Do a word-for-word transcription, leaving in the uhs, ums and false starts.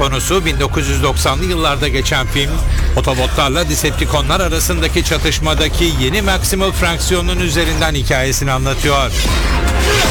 Konusu bin dokuz yüz doksanlı yıllarda geçen film, Autobotlarla Decepticonlar arasındaki çatışmadaki yeni Maximal fraksiyonun üzerinden hikayesini anlatıyor.